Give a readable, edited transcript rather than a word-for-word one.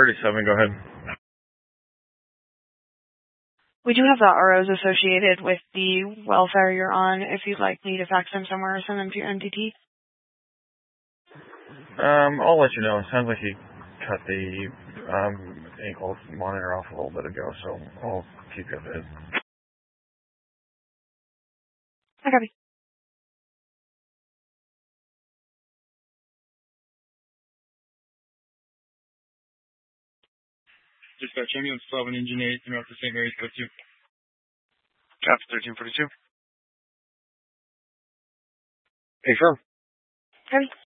37, go ahead. We do have the ROs associated with the welfare you're on, if you'd like me to fax them somewhere or send them to your MDT. I'll let you know. It sounds like he cut the ankle monitor off a little bit ago, so I'll keep you updated. I copy. Dispatch ambulance 12 and engine 8 throughout the St. Mary's Go 2. Copy 1342. Hey, firm. Copy.